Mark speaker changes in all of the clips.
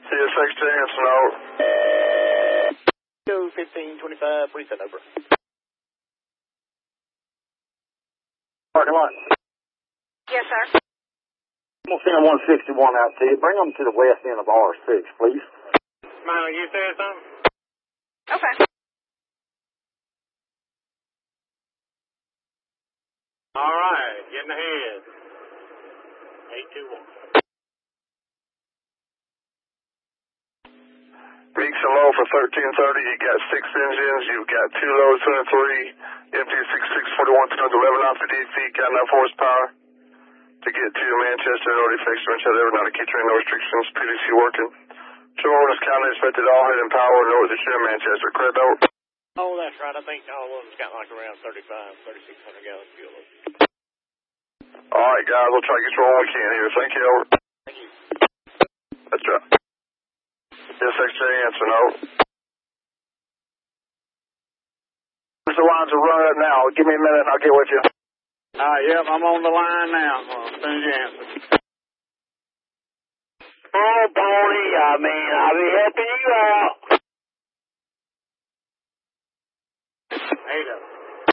Speaker 1: CSX Jansen out.
Speaker 2: Go 1525, reset over.
Speaker 1: Parking lot.
Speaker 3: Yes, sir.
Speaker 1: I'm going to send 161 out to you. Bring them to the west end of R6, please.
Speaker 2: Smiley, you said something?
Speaker 3: Okay.
Speaker 2: All right, getting ahead. 821.
Speaker 1: Meeks and low for 1330. You got 6 engines. You've got 2 loads, 103. Empty 6641 tons, 11 off 58 feet. Got enough horsepower to get to Manchester. No defects, Manchester. Ever not a key train, no restrictions. PDC working. Two orders counted, expected all head and power. North of Share, Manchester. Correct out.
Speaker 2: Oh, that's right. I think all of them's got like around 3,600 gallons fuel.
Speaker 1: All right, guys. We'll try to get you all we can here. Thank you. Over.
Speaker 2: Thank you.
Speaker 1: That's right. SXJ answer, no. The lines are running up now. Give me a minute and I'll get with you.
Speaker 2: Yep, I'm on the line now. As soon as you answer.
Speaker 4: Oh, Pony, I'll be helping you out.
Speaker 2: Ada.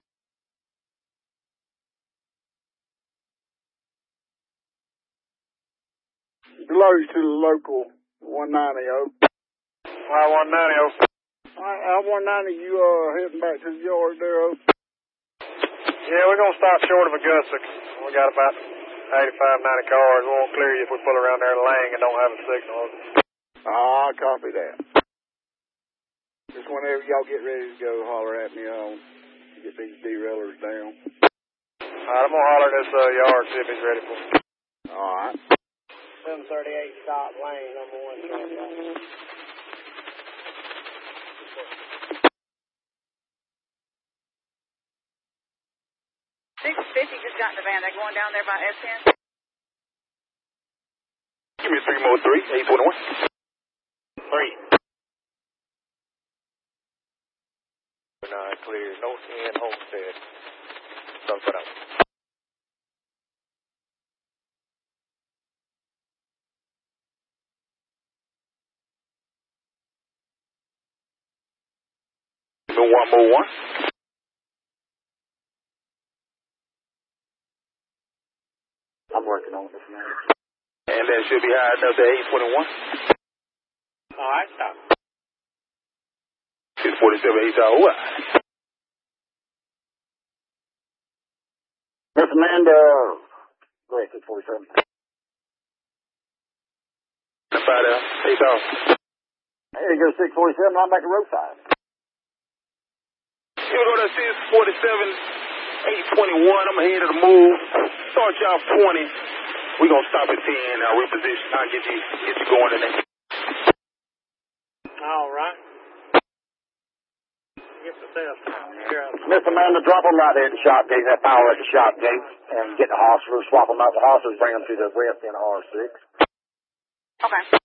Speaker 1: Below to the local 190.
Speaker 2: Y190.
Speaker 1: I-190, you heading back to the yard there,
Speaker 2: Yeah, we're going to stop short of Augusta. We got about 85, 90 cars. We won't clear you if we pull around there in Lang and don't have a signal.
Speaker 1: Ah, copy that. Just whenever y'all get ready to go, holler at me. Get these derailleurs down.
Speaker 2: All right, I'm going to holler at this yard, see if he's ready for me.
Speaker 1: All right.
Speaker 4: 738 stop lane, number 1.
Speaker 3: 650 just got in the van. They're going down there by S10.
Speaker 1: Give me 3 more 3, 821.
Speaker 2: 3. 9 clear, North End, Homestead. Start that out.
Speaker 1: No 1 more 1. I'm working on this now. And that should be high enough to 821.
Speaker 2: All right, stop.
Speaker 1: 647, 8 hour what? Miss Amanda, go ahead, 647. About 8 hours. There you go, 647, I'm back to roadside. Here we go to 647, 821. I'm ahead of the move. Start y'all 20. We're going to stop at 10. I'll reposition. I'll get you going in there.
Speaker 2: All right. Get the test.
Speaker 1: Miss Amanda, drop them right there at the shop gate, that power at the shop gate, and get the hostelers, swap them out the hostelers, bring them to the west in R6.
Speaker 3: Okay.